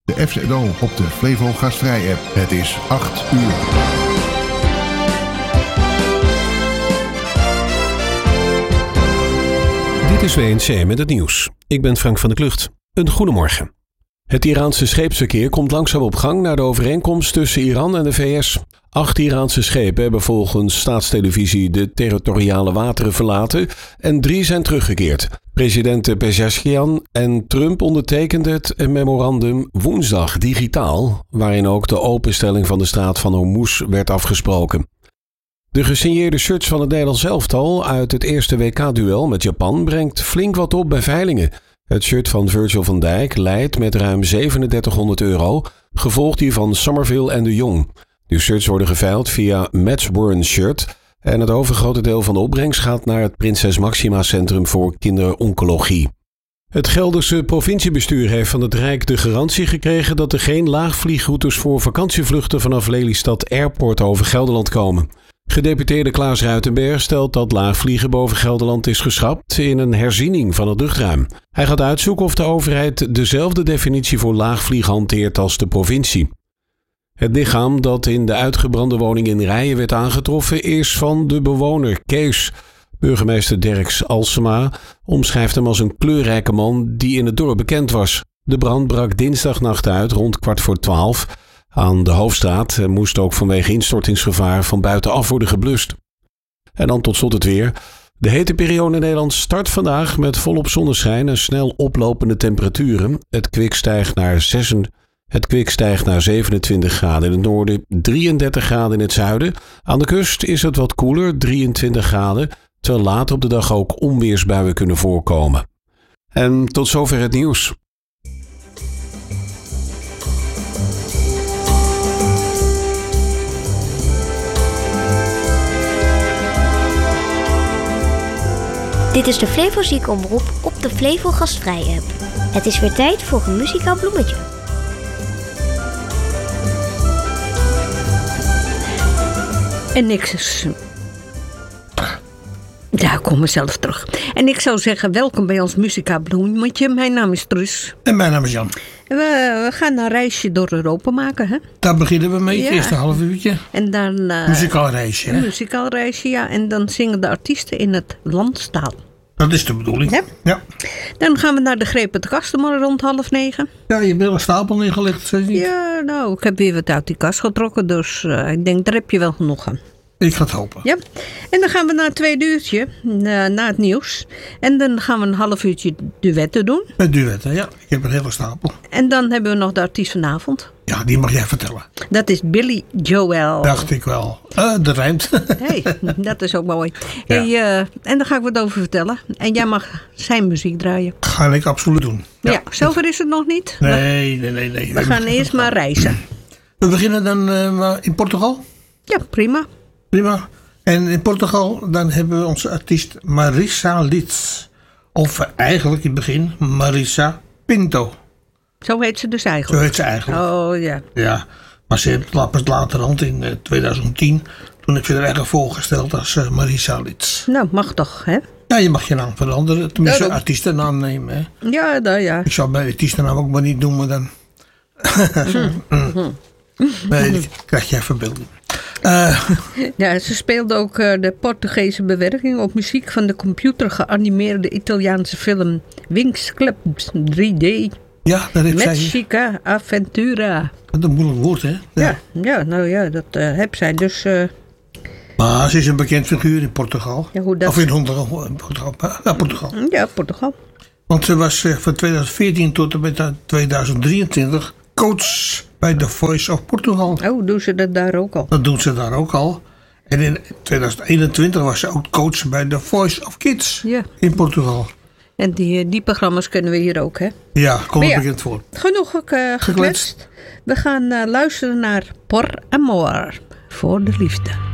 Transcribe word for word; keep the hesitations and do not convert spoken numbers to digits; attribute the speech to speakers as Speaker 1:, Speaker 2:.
Speaker 1: De F Z O op de Flevo Gastvrij app. Het is acht uur.
Speaker 2: Dit is W N C met het nieuws. Ik ben Frank van der Klucht. Een goedemorgen. Het Iraanse scheepsverkeer komt langzaam op gang na de overeenkomst tussen Iran en de V S. Acht Iraanse schepen hebben volgens staatstelevisie de territoriale wateren verlaten en drie zijn teruggekeerd. President Pezeshkian en Trump ondertekenden het memorandum woensdag digitaal, waarin ook de openstelling van de straat van Hormuz werd afgesproken. De gesigneerde shirts van het Nederlands elftal uit het eerste W K-duel met Japan brengt flink wat op bij veilingen. Het shirt van Virgil van Dijk leidt met ruim zevenendertighonderd euro, gevolgd die van Somerville en de Jong. De shirts worden geveild via Matchworn Shirt en het overgrote deel van de opbrengst gaat naar het Prinses Maxima Centrum voor Kinderoncologie. Het Gelderse provinciebestuur heeft van het Rijk de garantie gekregen dat er geen laagvliegroutes voor vakantievluchten vanaf Lelystad Airport over Gelderland komen. Gedeputeerde Klaas Ruitenberg stelt dat laagvliegen boven Gelderland is geschrapt in een herziening van het luchtruim. Hij gaat uitzoeken of de overheid dezelfde definitie voor laagvliegen hanteert als de provincie. Het lichaam dat in de uitgebrande woning in Rijen werd aangetroffen is van de bewoner Kees. Burgemeester Derks Alsema omschrijft hem als een kleurrijke man die in het dorp bekend was. De brand brak dinsdagnacht uit rond kwart voor twaalf aan de Hoofdstraat en moest ook vanwege instortingsgevaar van buitenaf worden geblust. En dan tot slot het weer. De hete periode in Nederland start vandaag met volop zonneschijn en snel oplopende temperaturen. Het kwik stijgt naar zes, het kwik stijgt naar zevenentwintig graden in het noorden, drieëndertig graden in het zuiden. Aan de kust is het wat koeler, drieëntwintig graden, terwijl later op de dag ook onweersbuien kunnen voorkomen. En tot zover het nieuws.
Speaker 3: Dit is de Flevo Ziekenomroep op de Flevo Gastvrij app. Het is weer tijd voor een muzikaal bloemetje.
Speaker 4: En niks. Ja, ik kom mezelf terug. En ik zou zeggen, welkom bij ons muzikaal bloemetje. Mijn naam is Truus.
Speaker 5: En mijn naam is Jan.
Speaker 4: En we, we gaan een reisje door Europa maken, hè?
Speaker 5: Daar beginnen we mee, het
Speaker 4: Ja.
Speaker 5: eerste half uurtje.
Speaker 4: En dan... Uh,
Speaker 5: Muzikaal reisje, hè?
Speaker 4: Een muzikaal reisje, ja. En dan zingen de artiesten in het landstaal.
Speaker 5: Dat is de bedoeling.
Speaker 4: Ja.
Speaker 5: Ja,
Speaker 4: Dan gaan we naar de Greep de Kastenmar rond half negen.
Speaker 5: ja je hebt wel een stapel neergelegd, zeg je niet?
Speaker 4: Ja, nou, ik heb weer wat uit die kast getrokken. Dus uh, ik denk, daar heb je wel genoeg aan.
Speaker 5: Ik ga het hopen.
Speaker 4: Ja, en dan gaan we naar het tweede uurtje, na, na het nieuws. En dan gaan we een half uurtje duetten doen.
Speaker 5: Met duetten, ja. Ik heb een hele stapel.
Speaker 4: En dan hebben we nog de artiest vanavond.
Speaker 5: Ja, die mag jij vertellen.
Speaker 4: Dat is Billy Joel.
Speaker 5: Dacht ik wel. Uh, de rijmt.
Speaker 4: Hey, dat is ook mooi.
Speaker 5: Ja.
Speaker 4: Hey, uh, en daar ga ik wat over vertellen. En jij mag zijn muziek draaien.
Speaker 5: Ga ik absoluut doen.
Speaker 4: Ja,
Speaker 5: Ja.
Speaker 4: zover is het nog niet.
Speaker 5: Nee, nee, nee. nee.
Speaker 4: We gaan eerst maar reizen.
Speaker 5: We beginnen dan uh, in Portugal.
Speaker 4: Ja, prima.
Speaker 5: Prima. En in Portugal dan hebben we onze artiest Marisa Liz. Of eigenlijk in het begin Marisa Pinto.
Speaker 4: Zo heet ze dus
Speaker 5: Zo
Speaker 4: eigenlijk.
Speaker 5: heet ze eigenlijk.
Speaker 4: Oh ja.
Speaker 5: Ja, maar ze heeft het pas laterhand in uh, tweeduizend tien. Toen heb je er eigenlijk voorgesteld als uh, Marisa Liz.
Speaker 4: Nou, mag toch, hè?
Speaker 5: Ja, je mag je naam veranderen. Tenminste,
Speaker 4: Daarom.
Speaker 5: artiestennaam nemen. Hè.
Speaker 4: Ja, nou ja.
Speaker 5: Ik zou mijn artiestennaam ook maar niet noemen dan. Nee, dan krijg je verbeelding. Uh,
Speaker 4: Ja, ze speelde ook uh, de Portugese bewerking op muziek van de computer geanimeerde Italiaanse film Winx Club drie D.
Speaker 5: ja, daar heeft zij...
Speaker 4: Mexica Aventura.
Speaker 5: Dat is een moeilijk woord, hè?
Speaker 4: Ja, ja, nou ja, dat uh, heb zij. Dus uh,
Speaker 5: Maar ze is een bekend figuur in Portugal.
Speaker 4: ja, hoe dat...
Speaker 5: Of in Hongarije. Portugal. Ja, Portugal.
Speaker 4: Ja, Portugal.
Speaker 5: Want ze was uh, van tweeduizend veertien tot en met tweeduizend drieëntwintig coach bij The Voice of Portugal.
Speaker 4: Oh, doen ze dat daar ook al?
Speaker 5: Dat doen ze daar ook al. En in tweeduizend eenentwintig was ze ook coach bij The Voice of Kids
Speaker 4: Ja.
Speaker 5: in Portugal.
Speaker 4: En die, die programma's kunnen we hier ook, hè?
Speaker 5: Ja, komt
Speaker 4: Maar
Speaker 5: er
Speaker 4: ja.
Speaker 5: bekend voor.
Speaker 4: Genoeg uh, gekletst. We gaan uh, luisteren naar Por Amor. Voor de liefde.